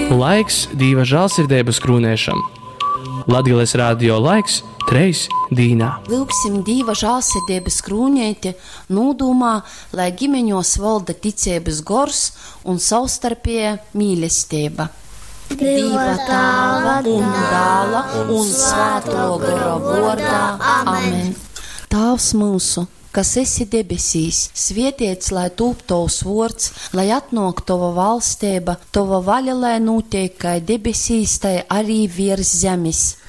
Laiks Dieva žēlsirdības krūnēšam. Latgales radio laiks 3 dīnā. Lūgsim Dieva žēlsirdības krūņeiti nūdūmā, lai ģimeņos valda ticības gors un savstarpēja mīlestība. Dieva Tēva un Dēla un Svēto gara vārdā. Amen. Tēvs mūsu, kas esi debesīs, svētīts lai tūp tavs vārds, lai atnāk tava valstība, tava vaļa lai notiek kā debesīs, tai arī virs zemes.